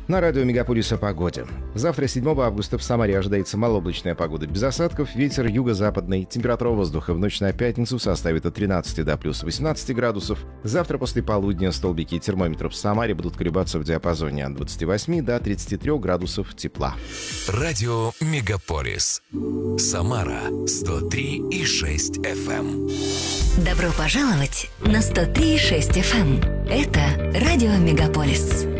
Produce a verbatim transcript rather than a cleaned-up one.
На радио Мегаполис о погоде. Завтра, седьмого августа, в Самаре ожидается малооблачная погода без осадков, ветер юго-западный. Температура воздуха в ночь на пятницу составит от тринадцати до плюс восемнадцати градусов. Завтра после полудня столбики термометров в Самаре будут колебаться в диапазоне от двадцати восьми до тридцати трёх градусов тепла. Радио Мегаполис. Самара сто три и шесть эф эм. Добро пожаловать на сто три и шесть эф эм. Это радио Мегаполис.